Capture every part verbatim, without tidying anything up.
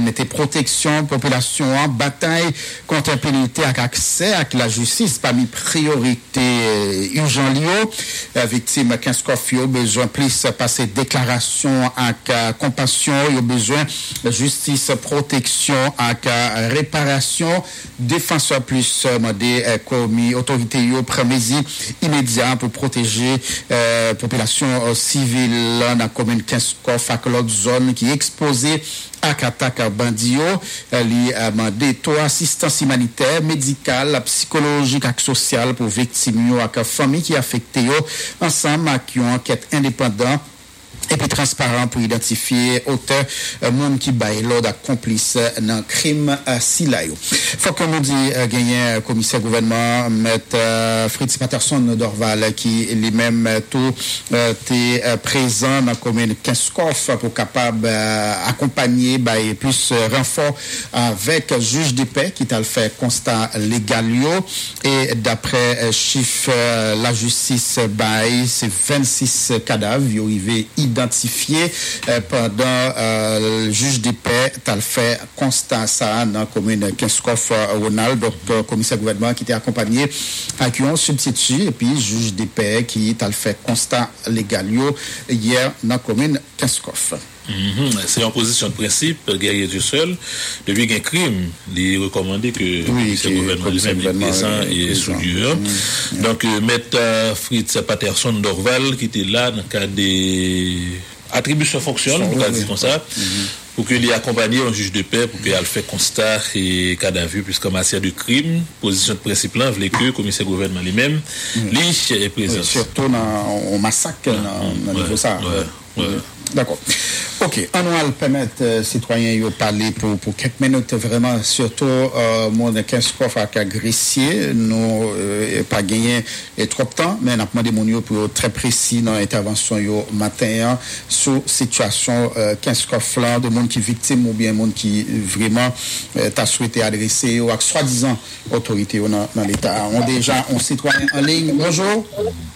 mettait protection population en bataille contre l'impunité avec accès à la justice parmi priorité urgent lieu victime quinze confio besoin plus passer déclaration avec compassion il besoin justice protection avec réparation défenseur plus demandé commis autorité yo prémési immédiat pour protéger euh, population euh, civile dans la commune quinze coff avec l'autre zone qui est exposée à attaque bandio li a demandé tout assistance humanitaire médicale psychologique et sociale pour victimes yo ak famille qui affecté yo ensemble avec une enquête indépendante et puis transparent pour identifier auteur euh, monde qui baille l'ordre complice dans crime à Silayo. Faut que nous dit euh, gagner commissaire gouvernement maître euh, Fritz Patterson Dorval qui lui-même euh, tout euh, était euh, présent dans la commune Kinskoff pour capable euh, accompagner bailler plus euh, renfort avec juge de paix qui t'a fait constat légal yo et d'après euh, chiffre euh, la justice baille c'est vingt-six cadavres yo arrivé identifié euh, pendant euh, le juge de paix t'a fait constat ça dans la commune Kinskoff Ronald donc euh, commissaire gouvernement qui était accompagné avec un substitut et puis juge de paix qui t'a fait constat légal hier dans la commune Kinskoff. Mm-hmm. C'est en position de principe, guerrier du seul. Depuis qu'un crime, il est recommandé que oui, le gouvernement lui-même est présent et soudure. Mm-hmm. Donc, euh, maître Fritz Patterson Dorval, qui était là dans le cadre des attributions fonctionnelles, on peut dire comme ça, mm-hmm. pour qu'il ait accompagné un juge de paix, pour qu'il ait fait constat et cas d'avis, puisqu'en matière de crime, position de principe là, voulait que le commissaire gouvernement lui-même, mm-hmm. lui est présent. Oui, surtout dans le massacre, dans, dans ouais, niveau ça. Ouais, ouais. D'accord. Ok, on va permettre euh, citoyens de parler pour, pour quelques minutes vraiment, surtout euh, mon quinze coffres à Gressier, nous euh, pas gagné et trop de temps, mais on a demandé mon pour très précis dans l'intervention yo matin sur situation euh, quinze coffres là de monde qui victime ou bien monde qui vraiment euh, t'a souhaité adresser ou à soi-disant autorité dans, dans l'état. On déjà un citoyen en ligne. Bonjour.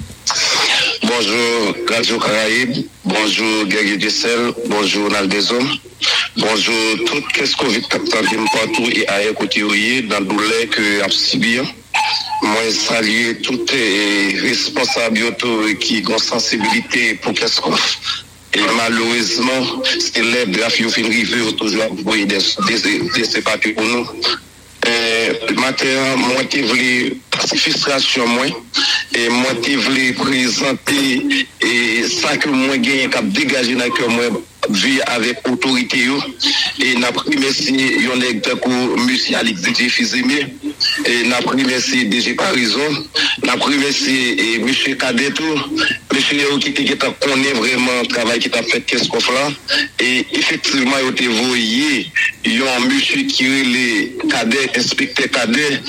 Bonjour Radio Caraïbe, bonjour Guerrier du Sel, bonjour Naldezo, bonjour tout qu'est-ce qu'on vit partout et à côté dans le douleur que a subi. Moi saluer toutes les responsables qui ont sensibilité pour qu'est-ce qu'on et malheureusement c'est les brefs qui fin river toujours envoyer des des des papiers pour nous. Euh, matin, moi qui voulais pacification moi et moi qui voulais présenter et ça que moi gagne cap dégager dans que moi vie avec autorité yo et n'a pris merci yon nèg ko monsieur Alex D J Fizeme et n'a pris merci D G Parison n'a pris merci et monsieur Cadet tout monsieur qui était connaît vraiment travail qui t'a fait qu'est-ce qu'on fait là et effectivement il était voyé yon monsieur qui les Cadet inspecteur Cadet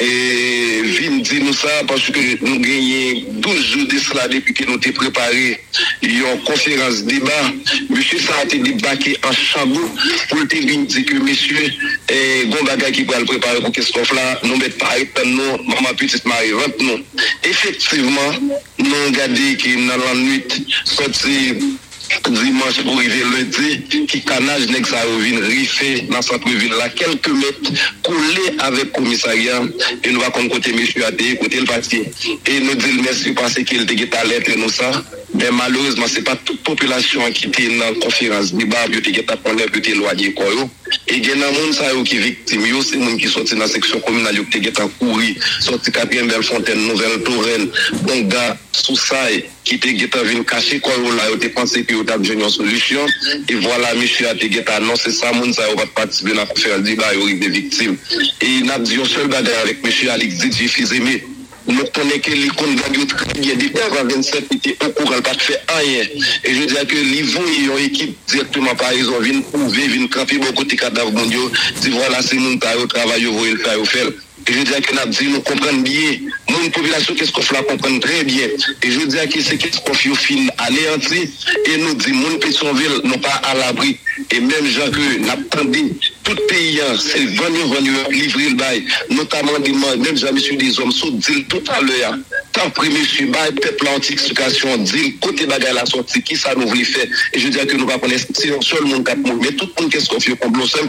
et vient dire nous ça parce que nous gagné douze jours de cela depuis que nous t'ai préparé yon conférence débat monsieur ça a été débarqué en chambre pour te venir dire que monsieur et gon bagay qui va le préparer pour qu'est-ce qu'on fait là nous mettre pas nous maman petite Marie rentre nous effectivement nous regardé que dans la nuit sorti dimanche pour arriver lundi qui canage nèg ça revient rifé dans centre ville là quelques mètres collé avec commissariat et nous va comme côté monsieur a été côté le parti et nous dit merci parce qu'il était alerte nous ça mais malheureusement c'est pas toute population qui était dans la conférence débat qui était prendre peut éloigner quoi et il y a des monde ça qui victime yo c'est monde qui sorti dans la section communale qui était courir sorti quatrième Bellefontaine Nouvelle Touraine donc gars sous ça qui était venu cacher quoi là était pensé que on a besoin d'une solution et voilà monsieur a été annoncé ça monde ça va participer dans la conférence débat il y a des victimes et n'a dit un seul bagarre avec monsieur Alex D J Fizeme nous connaissons que les condamnés très bien depuis avant vingt-sept étaient au courant pas fait rien et je dis que les vont une équipe directement par exemple viennent prouver viennent camper beaucoup de cadavres mondiaux dit voilà c'est mon travail vous le faire faire et je dis que nous dit nous comprenons bien mon population qu'est-ce qu'on fait comprendre très bien et je dis que c'est qu'est-ce qu'on fait au fin anéanti et nous dit mon Pétionville non pas à l'abri et même gens que n'attendit tout pays c'est venir venir livrer le bail notamment des même jamais sur des hommes sous dit tout à l'heure tant premier sur bail peuple anti-explication dit côté bagarre la sortie qui ça nous voulait faire et je dis que nous pas connaître c'est seul monde cap mais tout le monde qu'est-ce qu'on fait complot